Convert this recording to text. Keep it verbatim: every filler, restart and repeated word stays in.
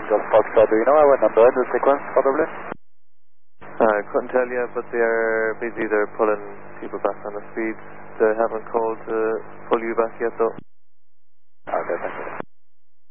Golf Foxtrot, do you know what number in the sequence probably? I couldn't tell you, but they are busy. They're pulling people back on the speed. They haven't called to pull you back yet though.